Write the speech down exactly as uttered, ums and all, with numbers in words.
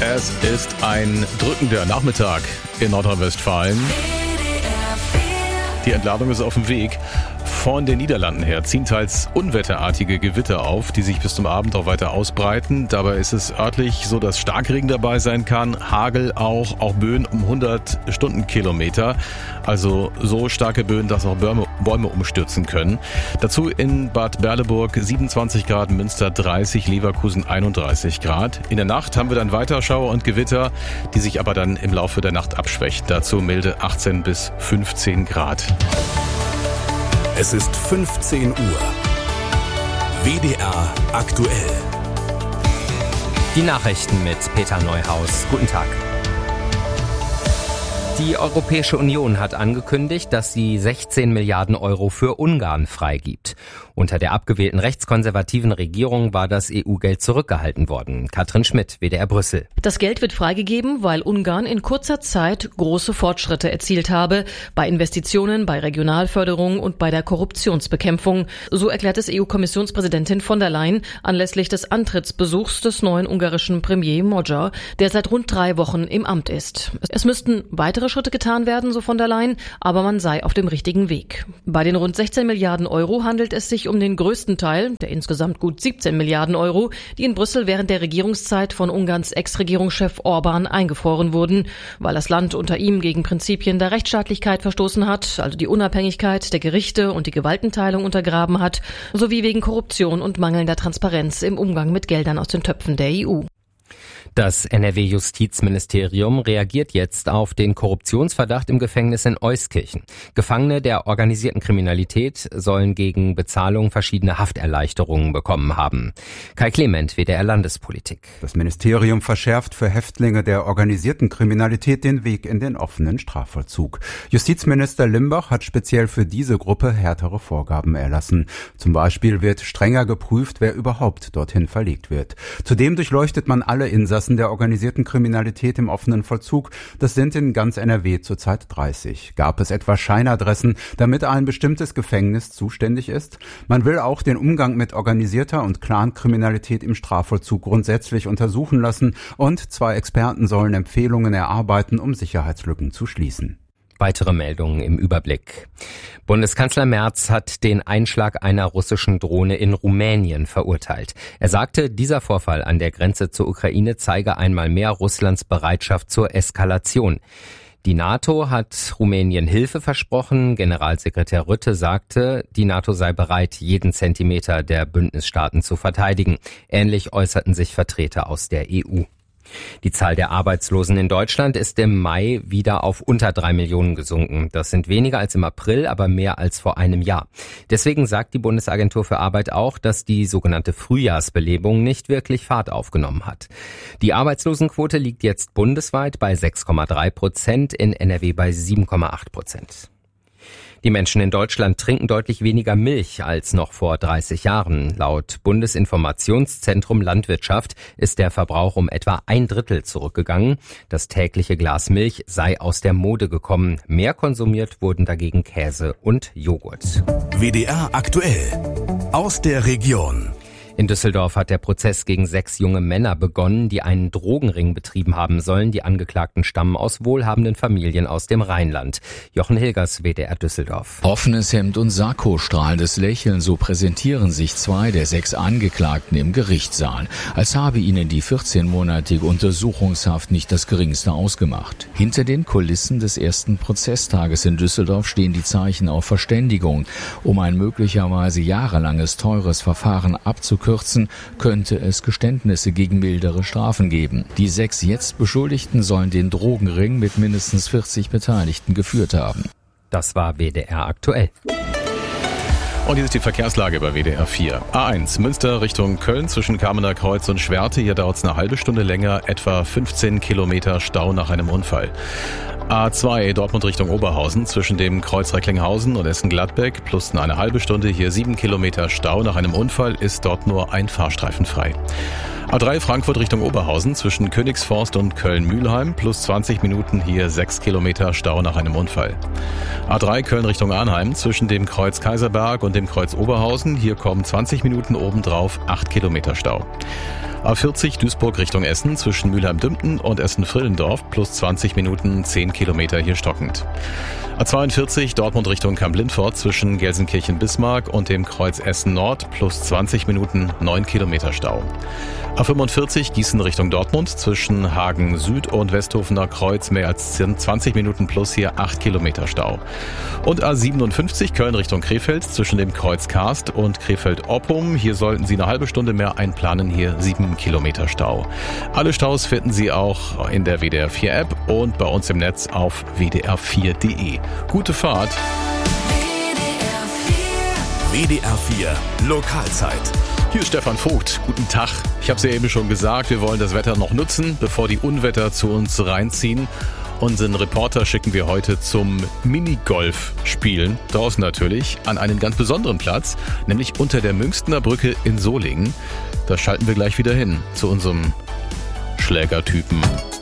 Es ist ein drückender Nachmittag in Nordrhein-Westfalen. Die Entladung ist auf dem Weg. Von den Niederlanden her ziehen teils unwetterartige Gewitter auf, die sich bis zum Abend auch weiter ausbreiten. Dabei ist es örtlich so, dass Starkregen dabei sein kann, Hagel auch, auch Böen um hundert Stundenkilometer. Also so starke Böen, dass auch Bäume, Bäume umstürzen können. Dazu in Bad Berleburg siebenundzwanzig Grad, Münster dreißig, Leverkusen einunddreißig Grad. In der Nacht haben wir dann weiter Schauer und Gewitter, die sich aber dann im Laufe der Nacht abschwächen. Dazu milde achtzehn bis fünfzehn Grad. Es ist fünfzehn Uhr. W D R aktuell. Die Nachrichten mit Peter Neuhaus. Guten Tag. Die Europäische Union hat angekündigt, dass sie sechzehn Milliarden Euro für Ungarn freigibt. Unter der abgewählten rechtskonservativen Regierung war das E U-Geld zurückgehalten worden. Katrin Schmidt, W D R Brüssel. Das Geld wird freigegeben, weil Ungarn in kurzer Zeit große Fortschritte erzielt habe bei Investitionen, bei Regionalförderung und bei der Korruptionsbekämpfung. So erklärt es E U-Kommissionspräsidentin von der Leyen anlässlich des Antrittsbesuchs des neuen ungarischen Premier Magyar, der seit rund drei Wochen im Amt ist. Es müssten weitere Schritte getan werden, so von der Leyen, aber man sei auf dem richtigen Weg. Bei den rund sechzehn Milliarden Euro handelt es sich um den größten Teil, der insgesamt gut siebzehn Milliarden Euro, die in Brüssel während der Regierungszeit von Ungarns Ex-Regierungschef Orbán eingefroren wurden, weil das Land unter ihm gegen Prinzipien der Rechtsstaatlichkeit verstoßen hat, also die Unabhängigkeit der Gerichte und die Gewaltenteilung untergraben hat, sowie wegen Korruption und mangelnder Transparenz im Umgang mit Geldern aus den Töpfen der E U. Das N R W-Justizministerium reagiert jetzt auf den Korruptionsverdacht im Gefängnis in Euskirchen. Gefangene der organisierten Kriminalität sollen gegen Bezahlung verschiedene Hafterleichterungen bekommen haben. Kai Clement, W D R Landespolitik. Das Ministerium verschärft für Häftlinge der organisierten Kriminalität den Weg in den offenen Strafvollzug. Justizminister Limbach hat speziell für diese Gruppe härtere Vorgaben erlassen. Zum Beispiel wird strenger geprüft, wer überhaupt dorthin verlegt wird. Zudem durchleuchtet man alle Insassen der organisierten Kriminalität im offenen Vollzug. Das sind in ganz N R W zurzeit dreißig. Gab es etwa Scheinadressen, damit ein bestimmtes Gefängnis zuständig ist? Man will auch den Umgang mit organisierter und Clankriminalität im Strafvollzug grundsätzlich untersuchen lassen und zwei Experten sollen Empfehlungen erarbeiten, um Sicherheitslücken zu schließen. Weitere Meldungen im Überblick. Bundeskanzler Merz hat den Einschlag einer russischen Drohne in Rumänien verurteilt. Er sagte, dieser Vorfall an der Grenze zur Ukraine zeige einmal mehr Russlands Bereitschaft zur Eskalation. Die NATO hat Rumänien Hilfe versprochen. Generalsekretär Rutte sagte, die NATO sei bereit, jeden Zentimeter der Bündnisstaaten zu verteidigen. Ähnlich äußerten sich Vertreter aus der E U. Die Zahl der Arbeitslosen in Deutschland ist im Mai wieder auf unter drei Millionen gesunken. Das sind weniger als im April, aber mehr als vor einem Jahr. Deswegen sagt die Bundesagentur für Arbeit auch, dass die sogenannte Frühjahrsbelebung nicht wirklich Fahrt aufgenommen hat. Die Arbeitslosenquote liegt jetzt bundesweit bei sechs Komma drei Prozent, in N R W bei sieben Komma acht Prozent. Die Menschen in Deutschland trinken deutlich weniger Milch als noch vor dreißig Jahren. Laut Bundesinformationszentrum Landwirtschaft ist der Verbrauch um etwa ein Drittel zurückgegangen. Das tägliche Glas Milch sei aus der Mode gekommen. Mehr konsumiert wurden dagegen Käse und Joghurt. W D R aktuell. Aus der Region. In Düsseldorf hat der Prozess gegen sechs junge Männer begonnen, die einen Drogenring betrieben haben sollen. Die Angeklagten stammen aus wohlhabenden Familien aus dem Rheinland. Jochen Hilgers, W D R Düsseldorf. Offenes Hemd und Sakko, strahlendes Lächeln, so präsentieren sich zwei der sechs Angeklagten im Gerichtssaal. Als habe ihnen die vierzehnmonatige Untersuchungshaft nicht das Geringste ausgemacht. Hinter den Kulissen des ersten Prozesstages in Düsseldorf stehen die Zeichen auf Verständigung. Um ein möglicherweise jahrelanges teures Verfahren abzukürzen, könnte es Geständnisse gegen mildere Strafen geben. Die sechs jetzt Beschuldigten sollen den Drogenring mit mindestens vierzig Beteiligten geführt haben. Das war W D R aktuell. Und hier ist die Verkehrslage bei W D R vier. A eins, Münster Richtung Köln zwischen Kamener Kreuz und Schwerte. Hier dauert es eine halbe Stunde länger, etwa fünfzehn Kilometer Stau nach einem Unfall. A zwei Dortmund Richtung Oberhausen zwischen dem Kreuz Recklinghausen und Essen-Gladbeck plus eine halbe Stunde, hier sieben Kilometer Stau. Nach einem Unfall ist dort nur ein Fahrstreifen frei. A drei Frankfurt Richtung Oberhausen zwischen Königsforst und Köln-Mühlheim plus zwanzig Minuten, hier sechs Kilometer Stau nach einem Unfall. A drei Köln Richtung Arnheim zwischen dem Kreuz Kaiserberg und dem Kreuz Oberhausen, hier kommen zwanzig Minuten obendrauf, acht Kilometer Stau. A vierzig Duisburg Richtung Essen zwischen Mülheim-Dümpten und Essen-Frillendorf plus zwanzig Minuten, zehn Kilometer hier stockend. A zweiundvierzig Dortmund Richtung Kamp-Lindfort zwischen Gelsenkirchen-Bismarck und dem Kreuz Essen-Nord plus zwanzig Minuten, neun Kilometer Stau. A fünfundvierzig Gießen Richtung Dortmund zwischen Hagen Süd und Westhofener Kreuz mehr als zwanzig Minuten plus, hier acht Kilometer Stau. Und A siebenundfünfzig Köln Richtung Krefeld zwischen dem Kreuz Karst und Krefeld-Oppum. Hier sollten Sie eine halbe Stunde mehr einplanen, hier sieben Kilometer Stau. Alle Staus finden Sie auch in der W D R vier App und bei uns im Netz auf w d r vier punkt d e. Gute Fahrt! W D R vier Lokalzeit. Hier ist Stefan Vogt. Guten Tag. Ich habe es ja eben schon gesagt, wir wollen das Wetter noch nutzen, bevor die Unwetter zu uns reinziehen. Unseren Reporter schicken wir heute zum Minigolf spielen, draußen natürlich, an einen ganz besonderen Platz, nämlich unter der Münchner Brücke in Solingen. Da schalten wir gleich wieder hin zu unserem Schlägertypen.